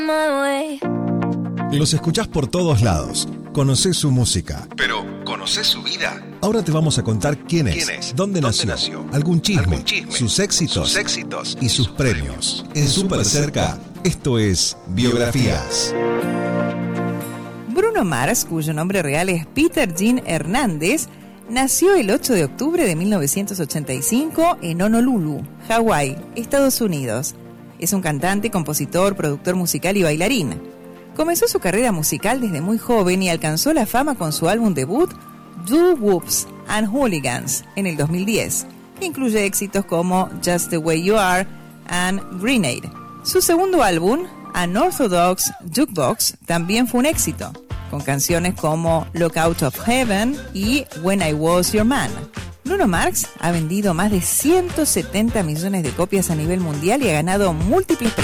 Los escuchás por todos lados, conocés su música. Pero, ¿conocés su vida? Ahora te vamos a contar quién es, dónde nació, algún chisme, sus éxitos y sus premios. En Súper Cerca, esto es Biografías. Bruno Mars, cuyo nombre real es Peter Jean Hernández, nació el 8 de octubre de 1985 en Honolulu, Hawái, Estados Unidos. Es un cantante, compositor, productor musical y bailarín. Comenzó su carrera musical desde muy joven y alcanzó la fama con su álbum debut Doo Woops and Hooligans en el 2010, que incluye éxitos como Just the Way You Are and Grenade. Su segundo álbum, Unorthodox Jukebox, también fue un éxito, con canciones como Look Out of Heaven y When I Was Your Man. Bruno Mars ha vendido más de 170 millones de copias a nivel mundial y ha ganado múltiples premios.